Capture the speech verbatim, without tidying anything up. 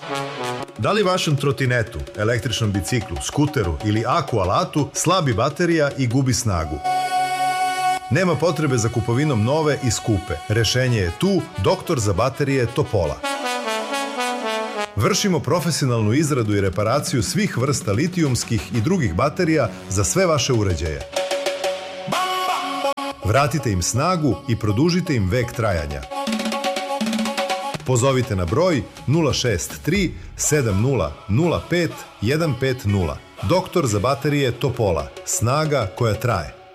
Da li vašem trotinetu, električnom biciklu, skuteru ili aku alatu slabi baterija i gubi snagu? Nema potrebe za kupovinom nove i skupe. Rešenje je tu, doktor za baterije Topola. Vršimo profesionalnu izradu i reparaciju svih vrsta litijumskih i drugih baterija za sve vaše uređaje. Vratite im snagu i produžite im vek trajanja. Pozovite na broj nula šest tri sedam nula nula pet jedan pet nula. Doktor za baterije Topola. Snaga koja traje.